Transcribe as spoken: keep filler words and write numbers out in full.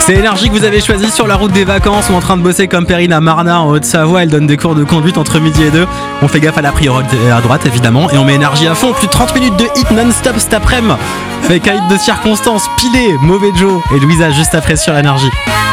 C'est Énergie que vous avez choisi sur la route des vacances ou en train de bosser comme Perrine à Marna en Haute-Savoie. Elle donne des cours de conduite entre midi et deux. On fait gaffe à la priorité à droite évidemment et on met Énergie à fond. Plus de trente minutes de hit non-stop cet après-midi avec un hit de circonstance, Pilé, Mauvais Joe et Louisa juste après sur Énergie.